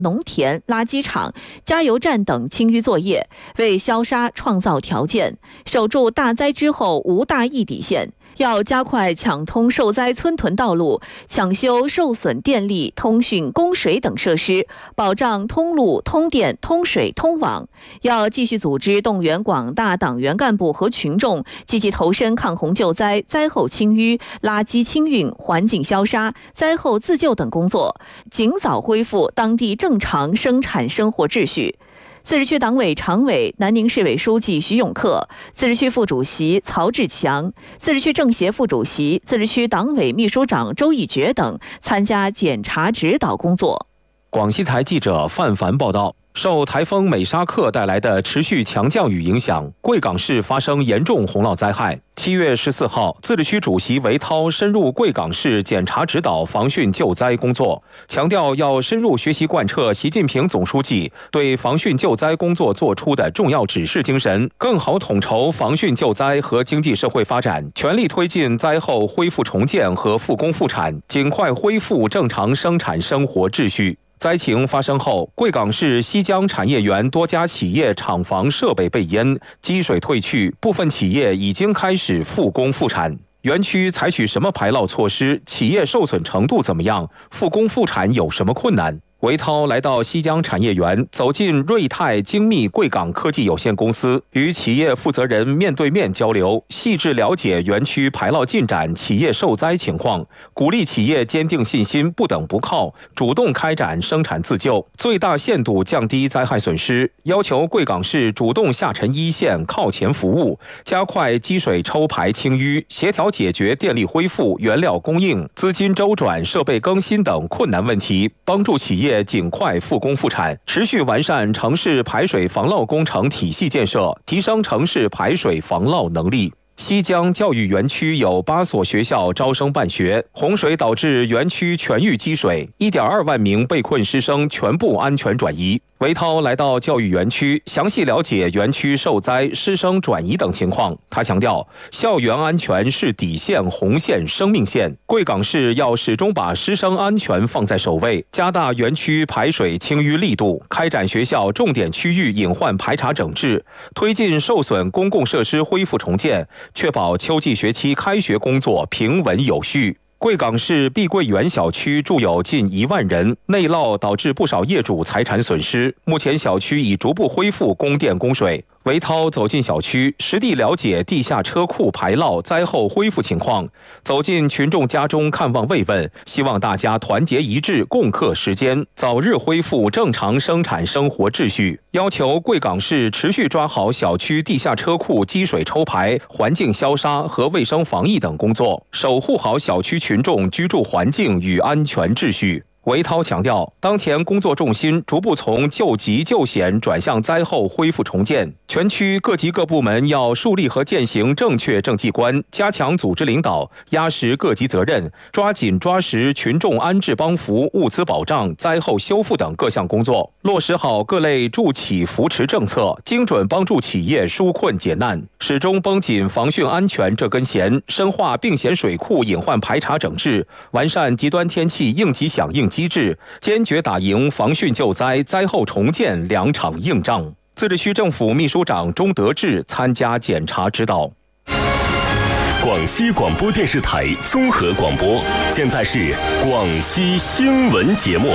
农田、垃圾场、加油站等清淤作业，为消杀创造条件，守住大灾之后无大疫底线。要加快抢通受灾村屯道路，抢修受损电力、通讯、供水等设施，保障通路、通电、通水、通网。要继续组织动员广大党员干部和群众，积极投身抗洪救灾、灾后清淤、垃圾清运、环境消杀、灾后自救等工作，尽早恢复当地正常生产生活秩序。自治区党委常委、南宁市委书记徐永克，自治区副主席曹志强，自治区政协副主席、自治区党委秘书长周义觉等参加检查指导工作。 广西台记者范凡报道。受台风美沙克带来的持续强降雨影响，贵港市发生严重洪涝灾害。7月14号，自治区主席韦涛深入贵港市检查指导防汛救灾工作，强调要深入学习贯彻习近平总书记对防汛救灾工作作出的重要指示精神，更好统筹防汛救灾和经济社会发展，全力推进灾后恢复重建和复工复产，尽快恢复正常生产生活秩序。灾情发生后，贵港市西江产业园多家企业厂房设备被淹，积水退去，部分企业已经开始复工复产。园区采取什么排涝措施？企业受损程度怎么样？复工复产有什么困难？韦涛来到西江产业园，走进瑞泰精密贵港科技有限公司，与企业负责人面对面交流，细致了解园区排涝进展、企业受灾情况，鼓励企业坚定信心，不等不靠，主动开展生产自救，最大限度降低灾害损失。要求贵港市主动下沉一线，靠前服务，加快积水抽排清淤，协调解决电力恢复、原料供应、资金周转、设备更新等困难问题，帮助企业尽快复工复产，持续完善城市排水防涝工程体系建设，提升城市排水防涝能力。西江教育园区有8所学校招生办学，洪水导致园区全域积水，1.2万名被困师生全部安全转移。韦涛来到教育园区，详细了解园区受灾、师生转移等情况。他强调，校园安全是底线、红线、生命线。贵港市要始终把师生安全放在首位，加大园区排水清淤力度，开展学校重点区域隐患排查整治，推进受损公共设施恢复重建，确保秋季学期开学工作平稳有序。贵港市碧桂园小区住有近1万人，内涝导致不少业主财产损失。目前小区已逐步恢复供电供水。韦涛走进小区，实地了解地下车库排涝灾后恢复情况，走进群众家中看望慰问，希望大家团结一致，共克时艰，早日恢复正常生产生活秩序。要求贵港市持续抓好小区地下车库积水抽排、环境消杀和卫生防疫等工作，守护好小区群众居住环境与安全秩序。韦涛强调，当前工作重心逐步从救急救险转向灾后恢复重建，全区各级各部门要树立和践行正确政绩观，加强组织领导，压实各级责任，抓紧抓实群众安置帮扶、物资保障、灾后修复等各项工作，落实好各类助企扶持政策，精准帮助企业纾困解难，始终绷紧防汛安全这根弦，深化并险水库隐患排查整治，完善极端天气应急响应机制，坚决打赢防汛救灾、灾后重建2场硬仗。自治区政府秘书长钟德志参加检查指导。 广西广播电视台综合广播，现在是广西新闻节目。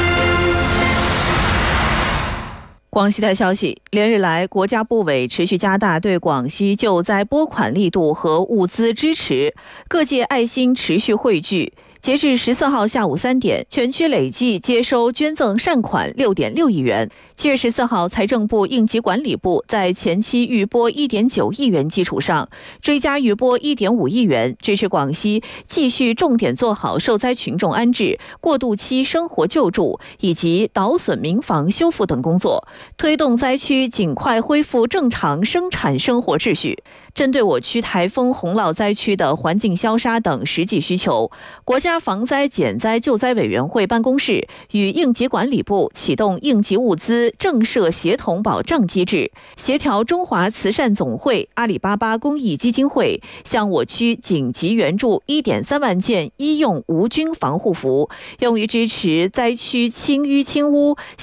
广西台消息，连日来，国家部委持续加大对广西救灾拨款力度和物资支持，各界爱心持续汇聚。截至14号下午3点，全区累计接收捐赠善款6.6亿元。7月14号，财政部应急管理部在前期预拨1.9亿元基础上，追加预拨1.5亿元，支持广西继续重点做好受灾群众安置、过渡期生活救助以及倒损民房修复等工作，推动灾区尽快恢复正常生产生活秩序。 针对我区台风洪涝灾区的环境消杀等实际需求，国家防灾减灾救灾委员会办公室与应急管理部启动应急物资政设协同保障机制，协调中华慈善总会、阿里巴巴公益基金会向我区紧急援助1.3万件医用无菌防护服，用于支持灾区清淤清污